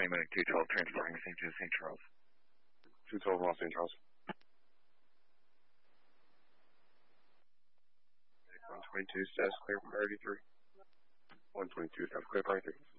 County Medic 212 transporting St. Joe, St. Charles. 212 Los St. Charles. 122, status clear, priority 3. 122, status clear, priority 3.